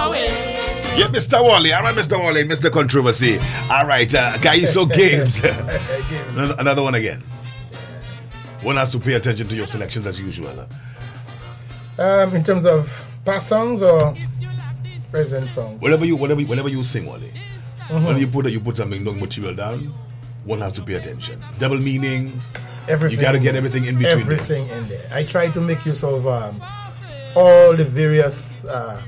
Yeah, Mr. Wally. All right, Mr. Wally, Mr. Controversy. All right, Kaiso Games. Another one again. One has to pay attention to your selections as usual. In terms of past songs or present songs? Whenever you sing, Wally. When you put something no material down, one has to pay attention. Double meaning. Everything. You got to get everything in between. Everything in there. I try to make use of all the various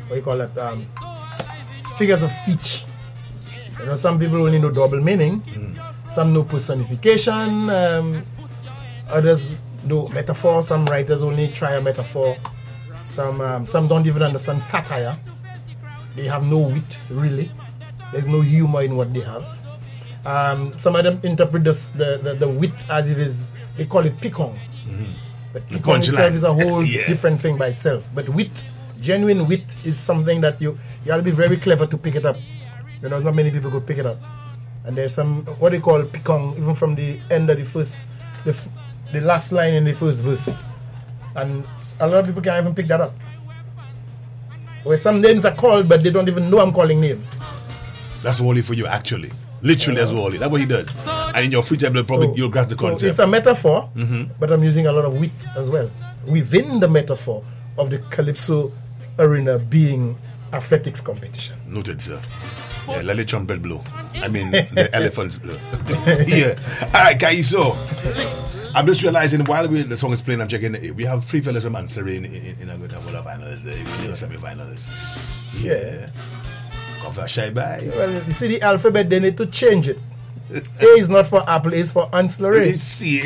figures of speech. You know, some people only know double meaning. Some know personification. Others know metaphor. Some writers only try a metaphor. Some don't even understand satire. They have no wit, really. There's no humor in what they have. Some of them interpret the wit as if it's, they call it picong. But picong itself is a whole different thing by itself. But wit, genuine wit, is something that you got to be very clever to pick it up. You know, not many people could pick it up. And there's some, what they call picong, even from the end of the last line in the first verse. And a lot of people can't even pick that up. Where some names are called, but they don't even know I'm calling names. That's Wally for you, actually. Literally, that's Wally. That's what he does. And in your free time, you'll grasp the concept. It's a metaphor, but I'm using a lot of wit as well. Within the metaphor of the Calypso arena being athletics competition. Noted, sir. Yeah, let the trumpet blow. I mean, the elephants blow. Yeah. All right, Kaiso. I'm just realizing while the song is playing, I'm checking. We have three fellas from answering in a good finalists, semi-finalists. Yeah. Come for a shy by. Well, you see the alphabet, they need to change it. A is not for apple, A is for ancillary. C.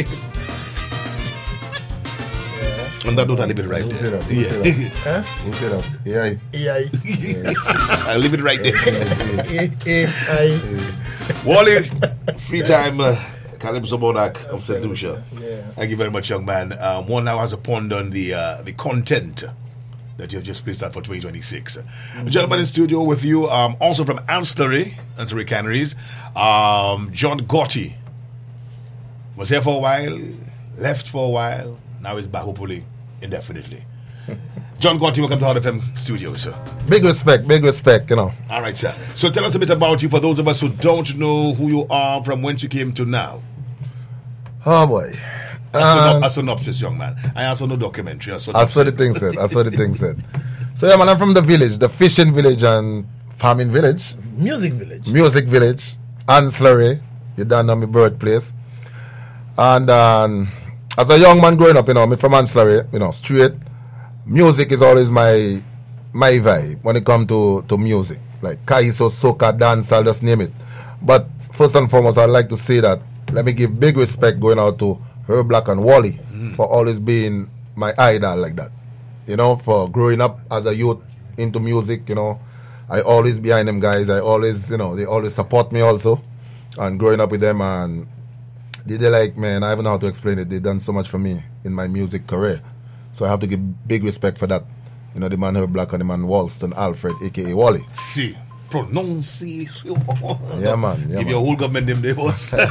And that don't leave it right there. Instead of AI. I'll leave it right there. AI. Wally, free time. Calypso Monarch of St. Lucia. Thank you very much, young man. One now has a pond on the content that you have just placed out for 2026. Gentlemen in studio with you, also from Ancillary Canneries, John Gotti was here for a while, left for a while, now he's back hopefully indefinitely. John Gotti, welcome to Hard FM Studio, sir. Big respect, you know. All right, sir. So tell us a bit about you for those of us who don't know who you are, from whence you came to now. Oh boy. A synopsis, young man. I asked for no documentary. I saw the thing said. So yeah, man, I'm from the village, the fishing village and farming village. Music village. Ancillary. You don't know my birthplace. And as a young man growing up, you know, me from Ancillary, you know, straight. Music is always my vibe when it comes to music. Like Kaiso, soca, dance, I'll just name it. But first and foremost, I'd like to say that let me give big respect going out to Herb Black and Wally for always being my idol like that. You know, for growing up as a youth into music, you know, I always behind them guys. I always, you know, they always support me also. And growing up with them, and they like, man, I don't know how to explain it. They've done so much for me in my music career. So I have to give big respect for that. You know, the man Herb Black and the man Walston Alfred, a.k.a. Wally. See, pronunciation. Yeah, man. Give your whole government name there, boss. So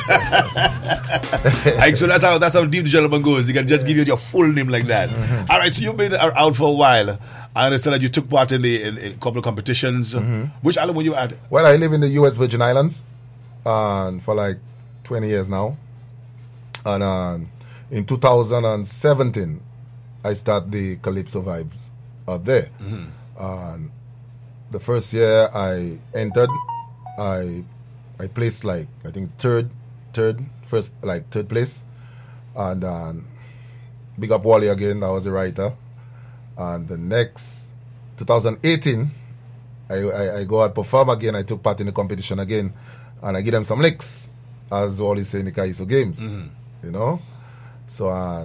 that's how deep the gentleman goes. You can just give you your full name like that. All right, so you've been out for a while. I understand that you took part in a couple of competitions. Which island were you at? Well, I live in the U.S. Virgin Islands for like 20 years now. And in 2017, I start the Calypso Vibes out there. And the first year I entered, I placed like, I think third place. And big up Wally again, that was the writer. And the next 2018, I go out perform again. I took part in the competition again, and I give them some licks, as Wally saying the Kaiso Games, you know. So